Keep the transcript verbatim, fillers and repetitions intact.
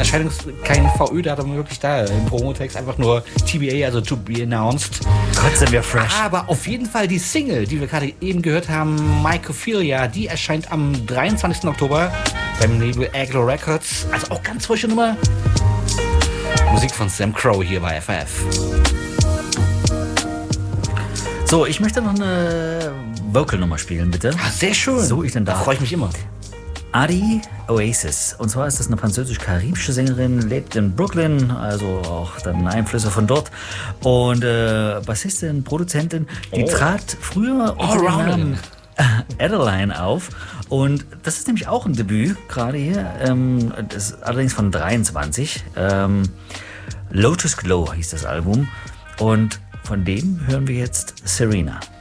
Erscheinungs kein V Ö, da hat er wirklich da im Promotext einfach nur T B A, also to be announced. Gott, sind wir fresh. Aber auf jeden Fall die Single, die wir gerade eben gehört haben, Mycophilia, die erscheint am dreiundzwanzigsten Oktober beim Label Aglo Records. Also auch ganz frische Nummer. Musik von Sam Crow hier bei F F. So, ich möchte noch eine Vocal-Nummer spielen, bitte. Ah, sehr schön. So, ich denn da. Da freue ich mich immer. Adi Oasis. Und zwar ist das eine französisch-karibische Sängerin, lebt in Brooklyn, also auch dann Einflüsse von dort. Und äh, Bassistin, Produzentin, die oh. trat früher unter dem Namen Adeline auf. Und das ist nämlich auch ein Debüt, gerade hier. Ähm, das ist allerdings von dreiundzwanzig. Ähm, Lotus Glow hieß das Album. Und von dem hören wir jetzt Serena.